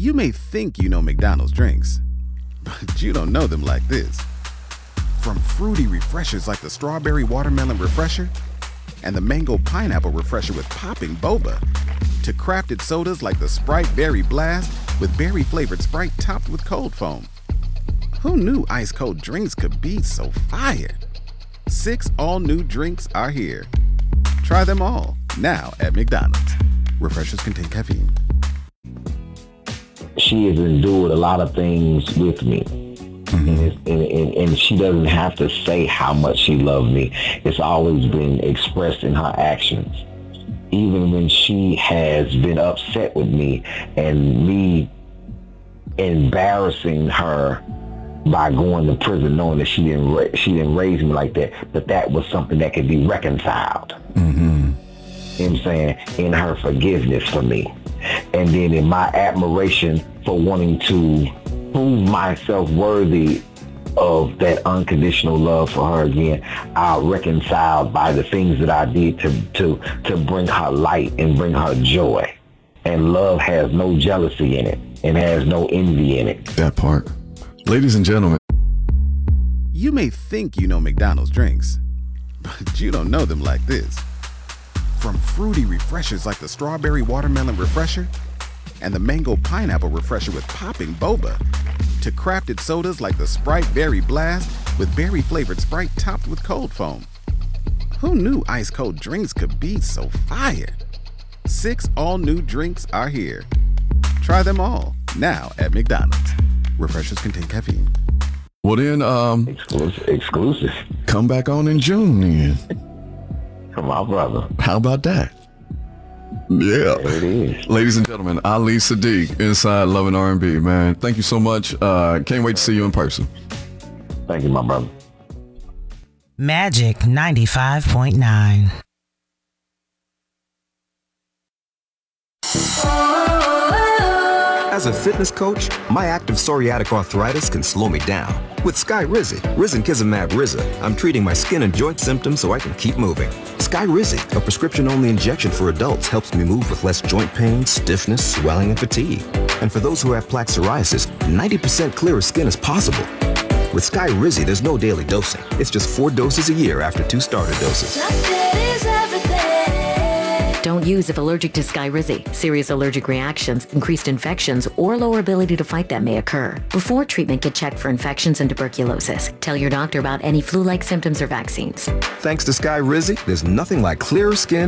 You may think you know McDonald's drinks, but you don't know them like this. From fruity refreshers like the Strawberry Watermelon Refresher and the Mango Pineapple Refresher with popping boba, to crafted sodas like the Sprite Berry Blast with berry-flavored Sprite topped with cold foam. Who knew ice-cold drinks could be so fire? 6 all-new drinks are here. Try them all, now at McDonald's. Refreshers contain caffeine. She has endured a lot of things with me. And she doesn't have to say how much she loves me. It's always been expressed in her actions. Even when she has been upset with me and me embarrassing her by going to prison, knowing that she didn't raise me like that, but that was something that could be reconciled. You know what I'm saying? In her forgiveness for me. And then in my admiration for wanting to prove myself worthy of that unconditional love for her again, I reconciled by the things that I did to bring her light and bring her joy. And love has no jealousy in it and has no envy in it. That part. Ladies and gentlemen. You may think you know McDonald's drinks, but you don't know them like this. From fruity refreshers like the Strawberry Watermelon Refresher and the Mango Pineapple Refresher with popping boba, to crafted sodas like the Sprite Berry Blast with berry-flavored Sprite topped with cold foam. Who knew ice-cold drinks could be so fire? 6 all-new drinks are here. Try them all, now at McDonald's. Refreshers contain caffeine. Well then, Exclusive. come back on in June then. Come on, brother. How about that? Yeah. There it is. Ladies and gentlemen, Ali Siddiq, Inside Love and R&B, man. Thank you so much. Can't wait to see you in person. Thank you, my brother. Magic 95.9. As a fitness coach, my active psoriatic arthritis can slow me down. With Skyrizi, Risankizumab Riza, I'm treating my skin and joint symptoms so I can keep moving. Skyrizi, a prescription-only injection for adults, helps me move with less joint pain, stiffness, swelling, and fatigue. And for those who have plaque psoriasis, 90% clearer skin is possible. With Skyrizi, there's no daily dosing. It's just 4 doses a year after 2 starter doses. Don't use if allergic to Skyrizi. Serious allergic reactions, increased infections, or lower ability to fight them may occur. Before treatment, get checked for infections and tuberculosis. Tell your doctor about any flu-like symptoms or vaccines. Thanks to Skyrizi, there's nothing like clearer skin